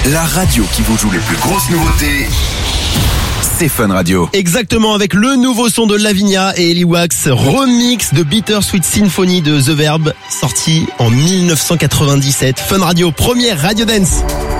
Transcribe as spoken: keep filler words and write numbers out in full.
La radio qui vous joue les plus grosses nouveautés, c'est Fun Radio. Exactement, avec le nouveau son de Lavinia et Ellie Wax, remix de Bittersweet Symphony de The Verb, sorti en mille neuf cent quatre-vingt-dix-sept. Fun Radio, première Radio Dance.